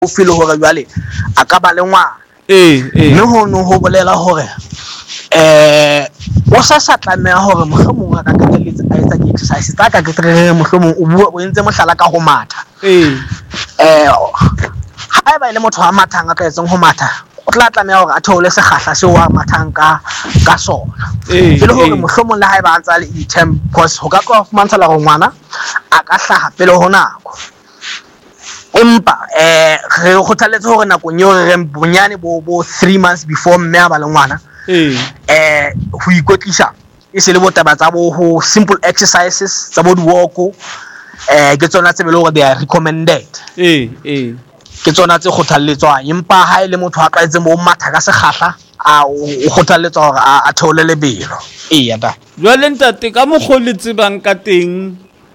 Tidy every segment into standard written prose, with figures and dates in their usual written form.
o feel hore jwale a ka ba le ngwana mme ho no ho bolela hore o sa tlameha hore mohlomong a ka keteletsa a etsa exercise tsa ka ketere mohlomong o bua o entse mohlala ka ho matha ha ba ile motho a mathang a ka etseng ho matha o tla tlameha hore a theole sekgahla seo wa mathang ka sona pele hore mohlomong le ha e ba ntsa le item because ho ka ka fumantsha la ngwana a ka hlaha pele ho nako empa re go tlhaletse hore nakong eo re bonyane bo 3 months before mme a ba le ngwana ho ikotlisa e se le botaba tsa bo ho simple exercises tsa bo di-walk ke tsona tse be le hore they are recommended ke tsona tse kgothalletswang empa ha ile motho a tlwaetse mo matha ka sekgahla o kgothalletswa hore a theole lebelo nda jwale ntate ka mogole tsebang ka teng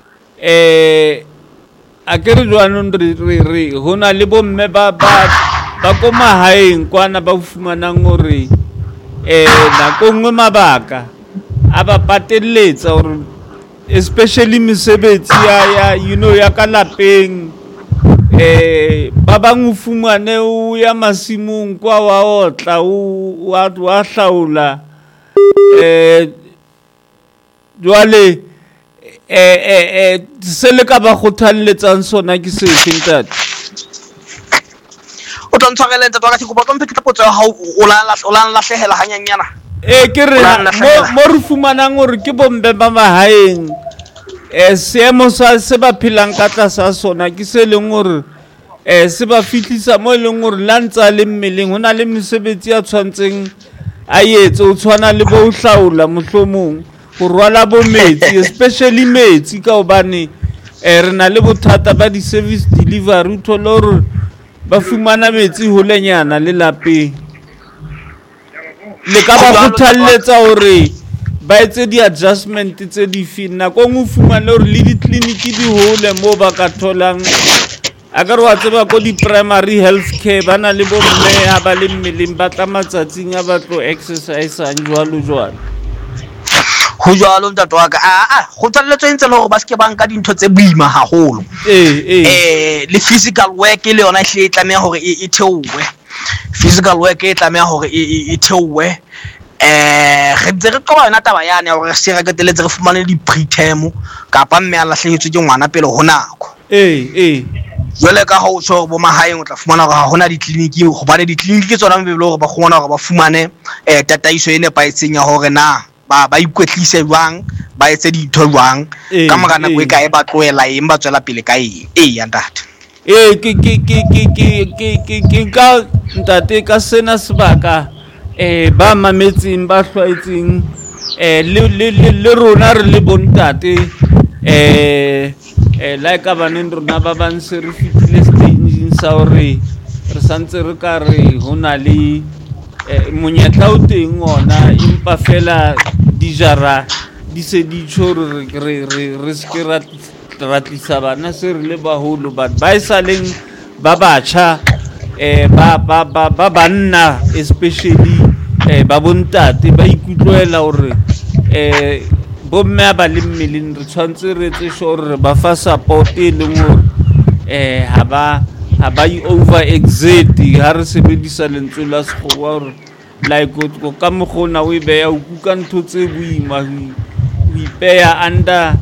a ke re jwanong re ho na le bomme ba ko mahaeng kwana ba fumanang hore nako nngwe mabaka a ba patelletsa hore especially mesebetsi ya ka lapeng ba bang o fumane o ya masimong kwa wa otla wa hlaula jwale se le ka ba kgothalletsang sona ke se ntate o tla ntshwarela ntate wa ka tikopa tlo mphetla potso ya hao o la lahlehela hanyanyana ke re mo re fumanang hore ke bombe ba mahaeng seemo se ba phelang ka tlasa sona ke se leng hore se ba fitlhisa mo leng hore la ntsa le mmeleng ho na le mesebetsi ya tshwantseng a etse o tshwana le bo hlaula mohlomong go rwala bo metsi especially metsi ka obane re na le bothata ba di service delivery tholore ba fumana metsi ho lenyana le lapeng le ka ba kgothalletsa hore ba etse di adjustment tse di fina go mo fumana hore le di clinic di hole mo ba ka tholang agar wa tseba go di primary health care bana le bo mme ha ba le mmeleng ba tla matsatsing a ba tlo exercise a jwalo ho jwalo ntate wa ka go tsalletso ntse le hore ba ske banka dintho tse buima haholo le physical work le yona hle tlameha hore e theowe physical work e tlameha hore e theowe re ntse re qoba yona taba yane hore se re keteletse re fumane di preterm kapa mme a lahlehetswe ke ngwana pele ho nako jwale ka ho tsho bo mahaeng o tla fumana hore ha hona di-clinic go bane di-clinic ke tsona mebele hore ba kgona hore ba fumane tataiso e nepaetseng ya hore na ba ikwetlise jwang ba etse dintho jwang ka mora nako e kae ba tloela eng ba tswela pele ka eng ntate ke ka ntate ka sena sebaka ba mametseng ba hlwaetseng le rona re le bontate like abaneng rona ba bang se re fitile stageng sa hore re santse re ka re ho na le monyetla o teng ona empa fela dijara di se di tshore re se ratlisa bana se re le baholo ba isaleng ba batjha ba banna especially ba bontate ba ikutloela hore bomme ba le mmeleng re tshwantse re tse sure ba fa support e leng hore ha ba over exert ha re sebedisa lentswe la sekgowa hore like go ka mogona o beya o kuka ntho tse boima o ipeya under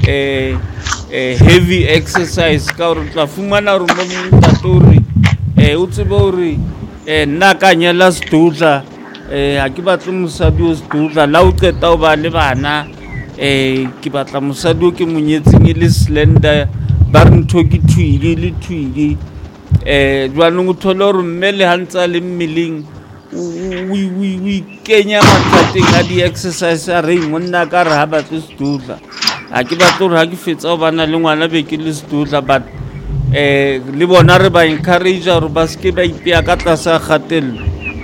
heavy exercise ka hore tla fumana hore mo ntatori o tsebe hore nna ka nyela studla ha ke batla mosadi o studla la o qeta o ba le bana ke batla mosadi o ke monyetseng e le slender ba re ntho ke twigi jwanong o thole hore mme le hantsa le mmeleng we kenya mathateng a di-exercise a reng monna ka re ha batle studla ha ke batla hore ha ke fetsa o bana le ngwana be ke le studla but le bona re ba encourage hore ba ske ba ipeya ka tlasa kgatello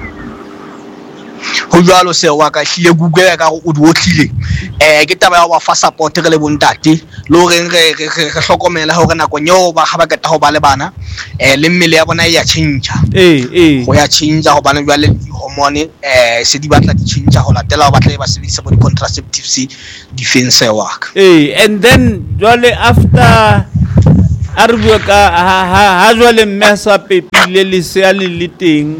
ho jwalo se wa ka hlile google ka o di otlile ke taba ya wa fa support re le bontate le hore re hlokomela hore nako nyeo ba ga ba keta ho ba le bana le mmele ya bona ya change go ya change go bana jwale hormone se di batla di change go latela go batla ba sebedisa bo contraceptives defense wa ka and then jwale after a re bua ka ha jwale mme a sa pepile lesea le teng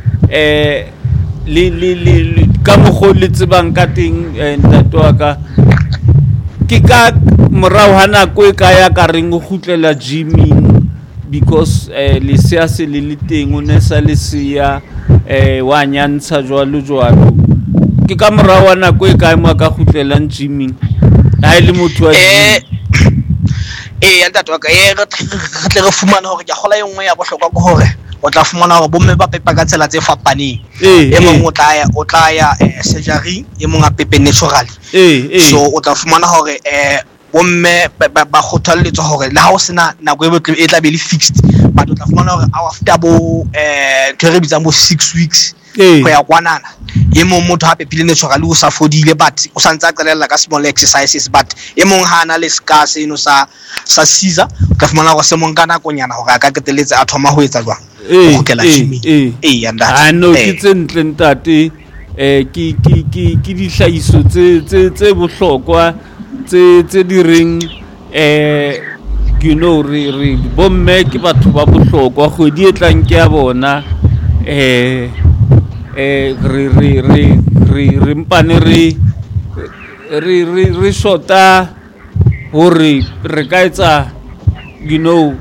le ka mogolo le tsebang ka teng ntate wa ka ke ka morao ha nako e ka ya ka reng go gutlela gymming because lesea se le teng o ne sa lesea wa nyantsha jwalo ke ka morao wa nako e ka mo ka gutlelang gymming ha ile motho wa ntate wa ka re tle re fumana hore ke gola engwe ya bohlokwa go hore o tla fumana hore bomme ba pepa ka tsela tse fapaneng e mong o tla ya surgery e mong a pepe naturally so o tla fumana hore bomme ba kgothalletswa hore le ha o sena nako e tla be le fixed but o tla fumana hore after bo re bitsang bo 6 weeks go ya kwanana e mong motho ha pepile naturally o sa fodile but o sa ntse a qalella ka small exercises but e mong ha ana le ska seno sa Caesar o tla fumana hore se mong kana konyana hore a ka keteletse a thoma ho etsa jwang go kela gymming I know ke tsentle ntate ke dihlahiso tse bohlokwa tse di reng you know re bomme ke batho ba bohlokwa kgwedi e tlang ke ya bona re mpane re shota hore re ka etsa you know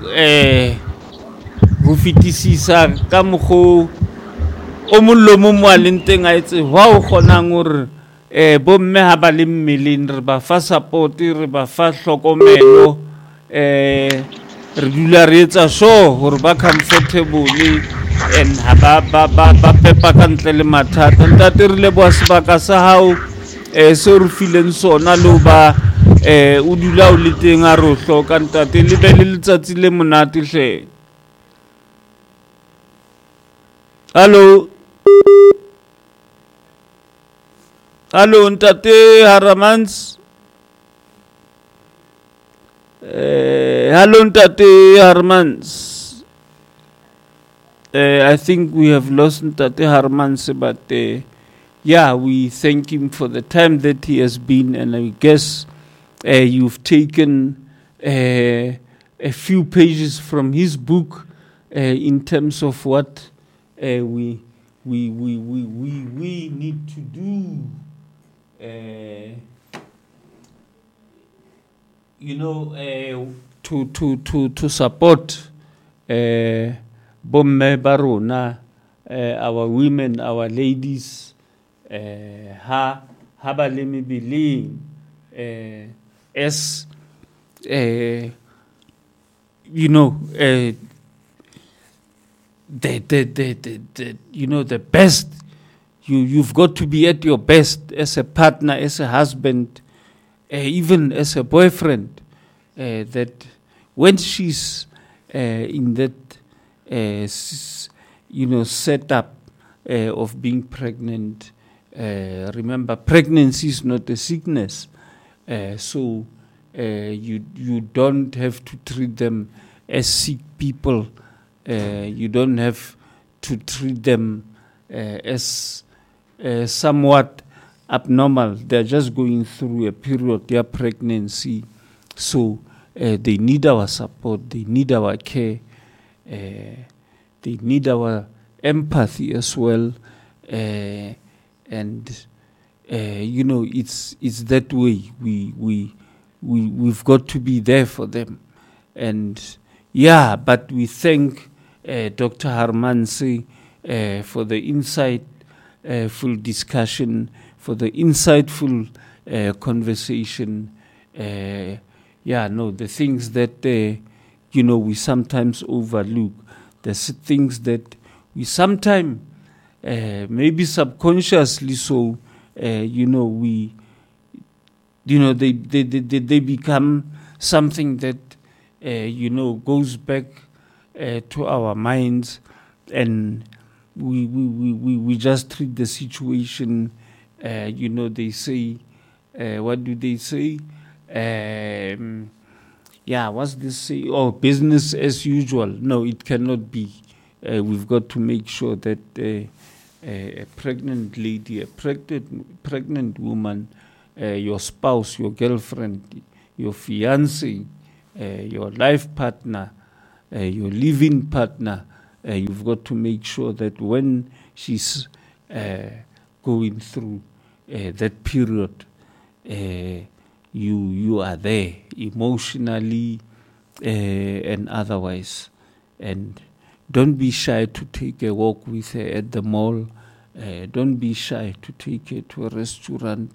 go fitisisa ka mogo o mollo mo moaleng teng a etse wa o kgonang hore bomme ha ba le mmeleng re ba fa support re ba fa hlokomelo re dula re etsa sure hore ba comfortable and ha ba pepa ka ntle le mathata ntate re leboha sebaka sa hao se re fileng sona le ba o dula o le teng a re hloka ntate le be le letsatsi le monate hle Hello, Ntate Hermans. Hello, Ntate Hermans. I think we have lost Ntate Hermans, but yeah, we thank him for the time that he has been, and I guess you've taken a few pages from his book in terms of what we need to do. You know, to support bomme barona, our women, our ladies, ha ba le mebileng as you know, the you know, the best. You've got to be at your best as a partner, as a husband, even as a boyfriend. That when she's in that you know, setup of being pregnant, remember, pregnancy is not a sickness, so you don't have to treat them as sick people. You don't have to treat them as somewhat abnormal. They're just going through a period, their pregnancy. So they need our support, they need our care, they need our empathy as well. And you know, it's that way. We've got to be there for them. And yeah, but we thank Dr. Hermansi for the full discussion, for the insightful conversation. The things that you know, we sometimes overlook, the things that we sometimes maybe subconsciously so you know, they become something that you know, goes back to our minds, and we just treat the situation. You know, they say, what do they say? What's this say? Oh, business as usual. No, it cannot be. We've got to make sure that a pregnant lady, a pregnant woman, your spouse, your girlfriend, your fiancé, your life partner, your living partner, you've got to make sure that when she's going through that period, you are there emotionally and otherwise. And don't be shy to take a walk with her at the mall. Don't be shy to take her to a restaurant.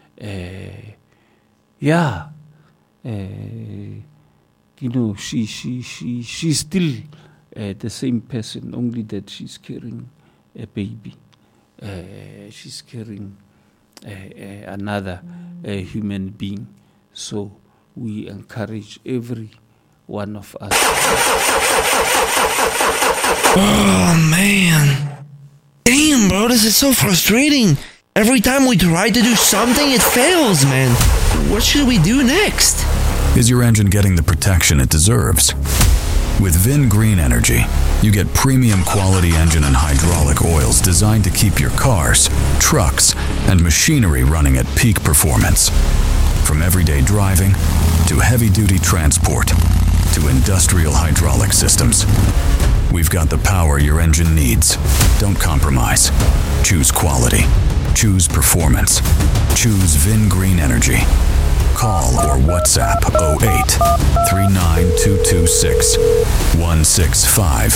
She's still the same person, only that she's carrying a baby. She's carrying another human being. So we encourage every one of us. Oh, man. Damn, bro, this is so frustrating. Every time we try to do something, it fails, man. What should we do next? Is your engine getting the protection it deserves? With Vin Green Energy, you get premium quality engine and hydraulic oils designed to keep your cars, trucks, and machinery running at peak performance. From everyday driving to heavy-duty transport to industrial hydraulic systems, we've got the power your engine needs. Don't compromise. Choose quality. Choose performance. Choose Vin Green Energy. Call or WhatsApp 08 39226 165.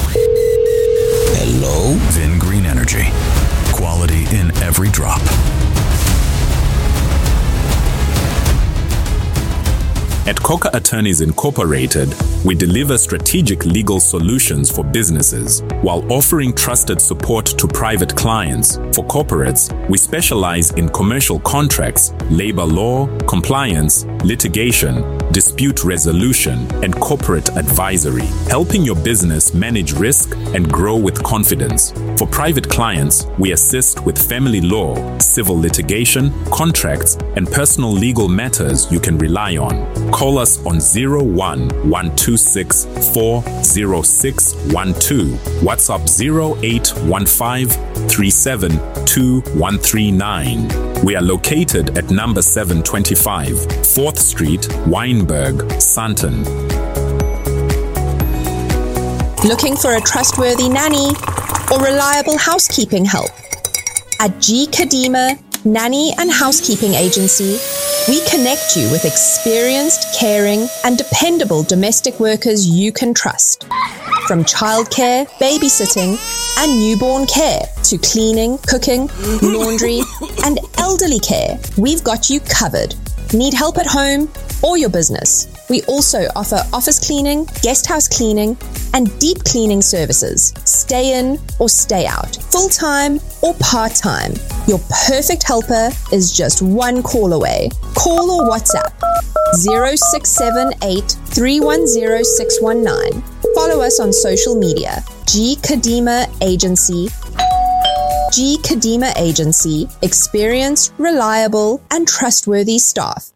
Hello? Vin Green Energy. Quality in every drop. At Coca Attorneys Incorporated, we deliver strategic legal solutions for businesses while offering trusted support to private clients. For corporates, we specialize in commercial contracts, labor law, compliance, litigation, dispute resolution, and corporate advisory, helping your business manage risk and grow with confidence. For private clients, we assist with family law, civil litigation, contracts, and personal legal matters you can rely on. Call us on 01-126 40612, WhatsApp 0815 37 2139. We are located at number 725, 4th Street, Wynberg, Sandton. Looking for a trustworthy nanny or reliable housekeeping help? At G. Kadima Nanny and Housekeeping Agency, we connect you with experienced, caring, and dependable domestic workers you can trust. From childcare, babysitting, and newborn care to cleaning, cooking, laundry, and elderly care, we've got you covered. Need help at home or your business? We also offer office cleaning, guest house cleaning, and deep cleaning services. Stay in or stay out, full-time or part-time. Your perfect helper is just one call away. Call or WhatsApp 0678 310 619. Follow us on social media. G. Kadima Agency. G. Kadima Agency. Experienced, reliable, and trustworthy staff.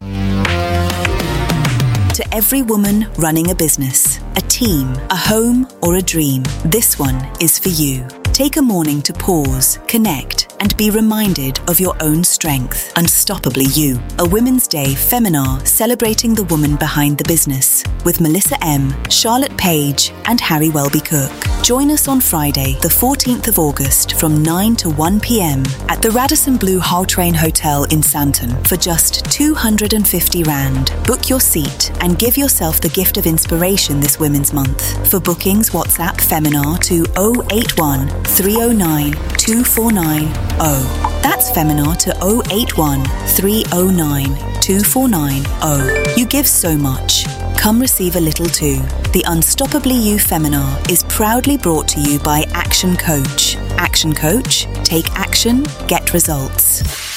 To every woman running a business, a team, a home, or a dream, this one is for you. Take a morning to pause, connect, and be reminded of your own strength. Unstoppably You, a Women's Day Feminar celebrating the woman behind the business with Melissa M., Charlotte Page, and Harry Welby Cook. Join us on Friday, the 14th of August from 9 to 1 p.m. at the Radisson Blu Gautrain Hotel in Sandton for just 250 Rand. Book your seat and give yourself the gift of inspiration this Women's Month. For bookings, WhatsApp Feminar to 081 309 2490. That's Feminar to 081 309 2490. You give so much. Come receive a little too. The Unstoppably You Feminar is proudly brought to you by Action Coach. Action Coach, take action, get results.